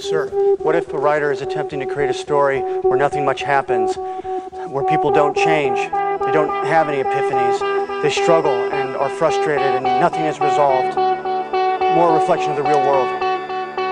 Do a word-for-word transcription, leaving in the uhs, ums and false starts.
Sir, what if a writer is attempting to create a story where nothing much happens, where people don't change, they don't have any epiphanies, they struggle and are frustrated and nothing is resolved? More a reflection of the real world.